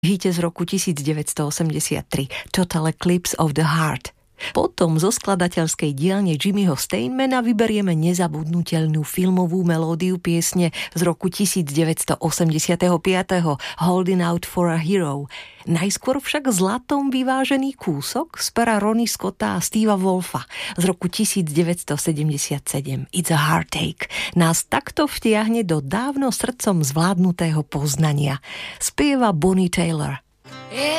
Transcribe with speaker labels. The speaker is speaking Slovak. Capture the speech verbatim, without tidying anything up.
Speaker 1: hite z roku devätnásťstoosemdesiattri Total Eclipse of the Heart. Potom zo skladateľskej dielne Jimmyho Steinmana vyberieme nezabudnutelnú filmovú melódiu piesne z roku devätnásťstoosemdesiatpäť Holding Out for a Hero. Najskôr však zlatom vyvážený kúsok z pera Ronnie Scotta a Steva Wolfa z roku devätnásťstosedemdesiatsedem It's a Heartache nás takto vtiahne do dávno srdcom zvládnutého poznania. Spieva Bonnie Tyler.
Speaker 2: It